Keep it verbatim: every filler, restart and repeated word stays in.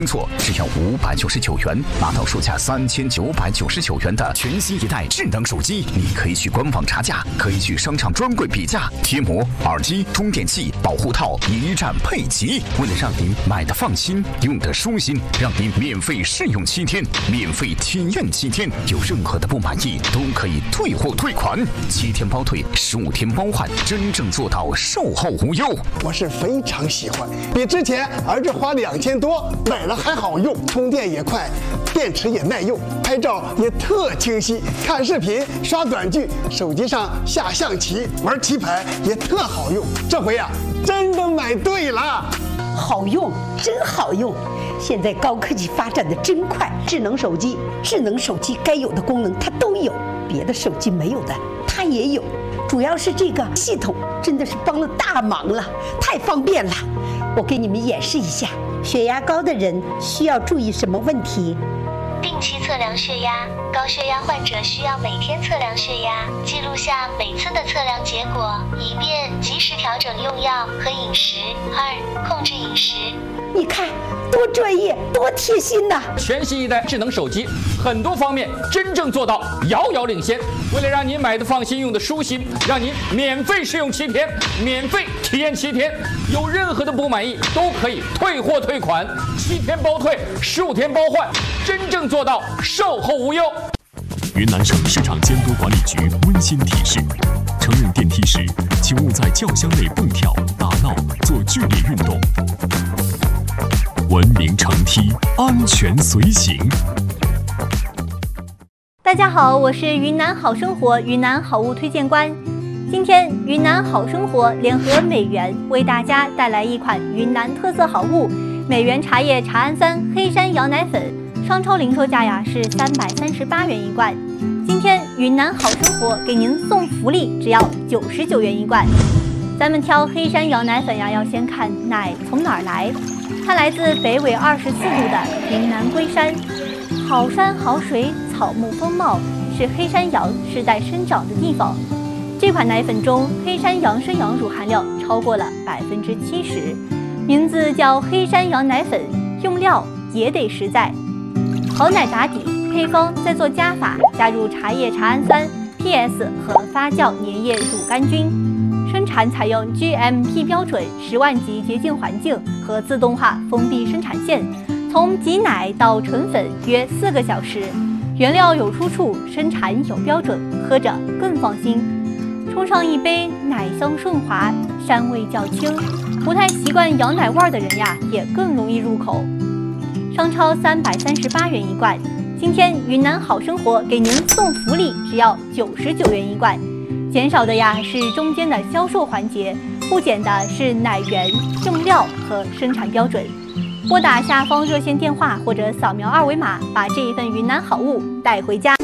错，只要五百九十九元，拿到售价三千九百九十九元的全新一代智能手机。你可以去官网查价，可以去商场专柜比价，贴膜、耳机、充电器、保护套一站配齐。为了让您买的放心，用的舒心，让您免费试用七天，免费体验七天，有任何的不满意都可以退货退款，七天包退，十五天包换，真正做到售后无忧。 我是非常喜欢，比之前儿子花两千多买了还好用，充电也快，电池也耐用，拍照也特清晰，看视频、刷短剧，手机上下象棋、玩棋牌也特好用。这回呀、啊，真的买对了， 好用，真好用。现在高科技发展的真快，智能手机，智能手机该有的功能它都有，别的手机没有的它也有。主要是这个系统真的是帮了大忙了，太方便了。我给你们演示一下，血压高的人需要注意什么问题？ 定期测量血压，高血压患者需要每天测量血压，记录下每次的测量结果，以便及时调整用药和饮食。二、控制饮食。 你看，多专业，多贴心呐！ 全新一代智能手机，很多方面真正做到遥遥领先。为了让您买的放心，用的舒心，让您免费试用七天，免费体验七天，有任何的不满意都可以退货退款，七天包退，十五天包换，真正做到售后无忧。 云南省市场监督管理局温馨提示：乘用电梯时，请勿在轿厢内蹦跳、打闹、做剧烈运动。文明乘梯，安全随行。 大家好，我是云南好生活云南好物推荐官。今天云南好生活联合美源为大家带来一款云南特色好物——美源茶叶茶氨酸黑山羊奶粉，商超零售价呀是三百三十八元一罐。今天云南好生活给您送福利，只要九十九元一罐。咱们挑黑山羊奶粉呀，要先看奶从哪儿来。它来自北纬二十四度的云南龟山，好山好水，草木丰茂，是黑山羊世代生长的地方。这款奶粉中黑山羊生羊乳含量超过了百分之七十，名字叫黑山羊奶粉，用料也得实在。好奶打底，配方再做加法，加入茶叶茶氨酸、P S 和发酵粘液乳杆菌。生产采用 G M P 标准十万级洁净环境和自动化封闭生产线，从挤奶到纯粉约四个小时。原料有出处，生产有标准，喝着更放心。冲上一杯，奶香顺滑，膻味较轻，不太习惯羊奶味的人呀，也更容易入口。商超三百三十八元一罐，今天云南好生活给您送福利，只要九十九元一罐。减少的呀是中间的销售环节，不减的是奶源、用料和生产标准。拨打下方热线电话或者扫描二维码，把这一份云南好物带回家。